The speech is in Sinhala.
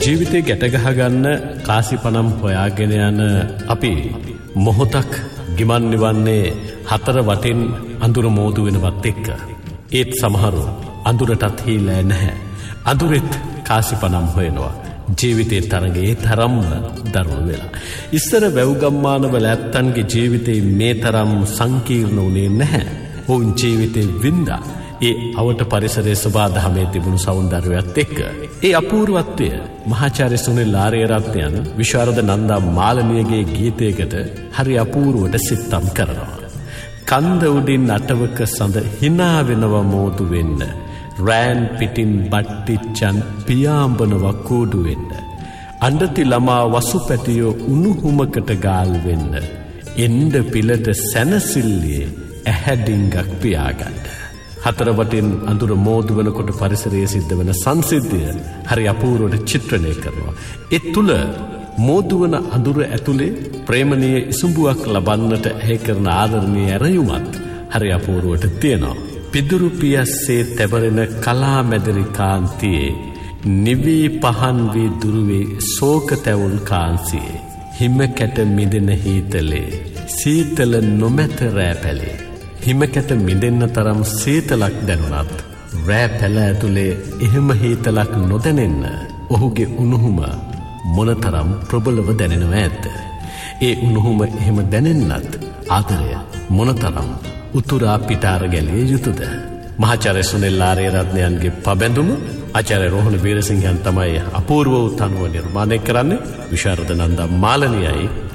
ජීවිතේ ගැටගහ ගන්න කාසිපනම් හොයාගෙන යන අපි මොහොතක් ගිමන් නිවන්නේ හතර වටින් අඳුර මෝදු වෙනවත් එක්ක. ඒත් සමහරු අඳුරටත් හීලෑ නැහැ. අඳුරෙත් කාසිපනම් හොයනවා. ජීවිතේ තරගේ තරම්ම දරුණු වෙලා. ඉස්සර වැව්ගම්මානවල ඇත්තන්ගේ ජීවිතේ මේ තරම් සංකීර්ණ වුණේ නැහැ. ඔවුන් ජීවිතේ වින්දා. ඒ අවට පරිසරයේ සබාධමේ තිබුණු සෞන්දර්යයත් එක්ක. ඒ අපූර්වත්වය මහාචාර්ය සුනිල් ආරියරත්න විශාරද නන්දා මාලනියගේ ගීතයකට හරි අපූර්වට සිත්තම් කරනවා. කන්ද උඩින් අටවක සඳ hina වෙනවා මෝදු වෙන්න. රෑන් පිටින් බට්ටිච්චන් පියාඹනව කූඩු වෙන්න. අඬති ළමා වසු පැටියෝ උණුහුමකට ගාල් වෙන්න. එන්න පිලට සැනසිල්ලියේ ඇහැඩිංගක් පියාගන්න. හතරවටින් අඳුර මෝදු වෙනකොට පරිසරයේ සිද්ධ වෙන සංසිද්ධිය හරි අපූර්වට චිත්‍රණය කරනවා. ඒ තුල මෝදු වන අඳුර ඇතුලේ ප්‍රේමණීය ඉසුඹුවක් ලබන්නට ඇහැ කරන ආදරණීය ඇරයුමත් හරි අපූර්වට තියෙනවා. පිදුරු පියස්සේ තැවරෙන කලා මැදිරි කාන්තියේ නිවි පහන් වී දුරුවේ ශෝක තැවුල් කාන්සියේ හිම කැට මිදෙන හීතලේ සීතල නොමැත රැපැලේ. හිමකැට මිදෙන්න තරම් සීතලක් දැනුණත් රෑ පැල ඇතුලේ එහෙම හීතලක් නොදැනෙන්න ඔහුගේ උණුහුම මොනතරම් ප්‍රබලව දැනෙනව ඇත්ද. ඒ උණුහුම එහෙම දැනෙන්නත් ආදරය මොනතරම් උතුරා පිටාර ගැලිය යුතුද. මහාචාර්ය සුනිල් ආරියරත්නයන්ගේ පබැඳුම ආචාර්ය රෝහණ වීරසිංහයන් තමයි අපූර්ව වූ තනුව නිර්මාණය කරන්නේ. විශාරද නන්දා මාලනියයි